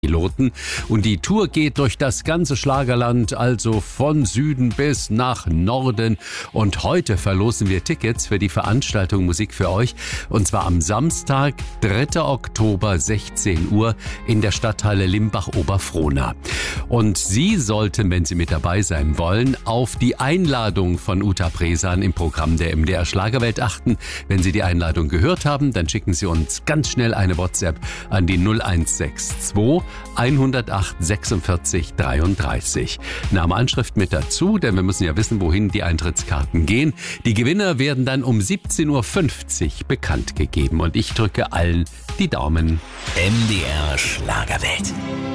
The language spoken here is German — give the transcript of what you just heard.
Piloten. Und die Tour geht durch das ganze Schlagerland, also von Süden bis nach Norden. Und heute verlosen wir Tickets für die Veranstaltung Musik für euch. Und zwar am Samstag, 3. Oktober, 16 Uhr in der Stadthalle Limbach-Oberfrohna. Und Sie sollten, wenn Sie mit dabei sein wollen, auf die Einladung von Uta Presan im Programm der MDR Schlagerwelt achten. Wenn Sie die Einladung gehört haben, dann schicken Sie uns ganz schnell eine WhatsApp an die 0162 108 46 33. Name, Anschrift mit dazu, denn wir müssen ja wissen, wohin die Eintrittskarten gehen. Die Gewinner werden dann um 17.50 Uhr bekannt gegeben und ich drücke allen die Daumen. MDR Schlagerwelt.